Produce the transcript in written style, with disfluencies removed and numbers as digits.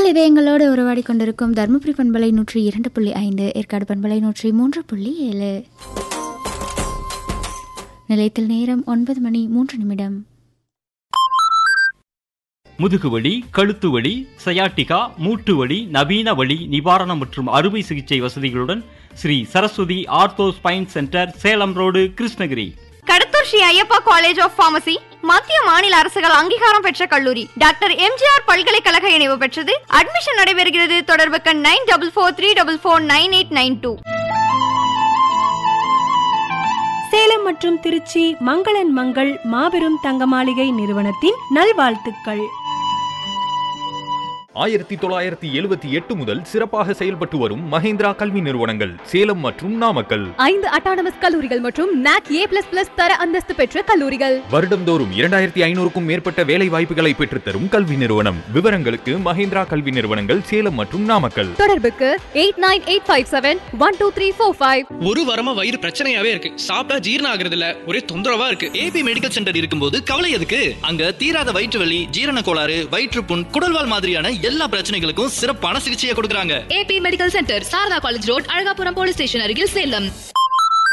உங்கள் இதயங்களோடு உறவாடி கொண்டிருக்கும் தருமபுரி பண்பலை 102.5, ஏற்காடு பண்பலை 103.7. நிலையத்தில் நேரம் 9:03. முதுகுவலி, கழுத்து வலி, சயாட்டிகா, மூட்டு வலி, நவீன வலி நிவாரணம் மற்றும் அறுவை சிகிச்சை வசதிகளுடன் Sri Saraswati ortho spine centre, Salem road, Krishnagiri. Kadathur Sri Ayyappa college of pharmacy மத்திய மாநில அரசுகள் அங்கீகாரம் பெற்ற கல்லூரி. டாக்டர் எம்ஜிஆர் பல்கலைக்கழக இணைவு பெற்றது. அட்மிஷன் நடைபெறுகிறது. தொடர்புக்கு 9443449892. சேலம் மற்றும் திருச்சி மங்களன் மங்கள் மாபெரும் தங்க மாளிகை நிறுவனத்தின் நல்வாழ்த்துக்கள். 1978 முதல் சிறப்பாக செயல்பட்டு வரும் மஹேந்திரா கல்வி நிறுவனங்கள் சேலம் மற்றும் நாமக்கல். 5 அட்டானமஸ் கல்லூரிகள் மற்றும் NAC A++ தர அந்தஸ்து பெற்ற கல்லூரிகள். வருடம்தோறும் 2500க்கும் மேற்பட்ட வேலை வாய்ப்புகளை பெற்றுத்தரும் கல்வி நிறுவனம். விவரங்களுக்கு மஹேந்திரா கல்வி நிறுவனங்கள் சேலம் மற்றும் நாமக்கல். தொடர்புக்கு 8985712345. ஒரு வாரமா வயிறு பிரச்சனையாவே இருக்கு. சாப்பிட்டா ஜீரணம் ஆகுறது இல்ல, ஒரே தொந்தரவா இருக்கு. ஏபி மெடிக்கல் சென்டர் இருக்கும்போது கவலை எதுக்கு? அங்க தீராத வயிற்று வலி, ஜீரண கோளாறு, வயிற்றுப்புண், குடல்வால் மாதிரியான எல்லா பிரச்சனைகளுக்கும் சிறப்பான சிகிச்சையை கொடுக்கறாங்க. AB medical centre, Saradha college road, Alagapuram police station அருகில், சேலம்.